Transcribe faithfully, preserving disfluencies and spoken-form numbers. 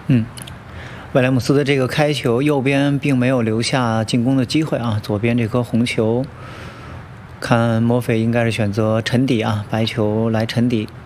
嗯，威廉姆斯的这个开球，右边并没有留下进攻的机会啊，左边这颗红球，看墨菲应该是选择沉底啊，白球来沉底。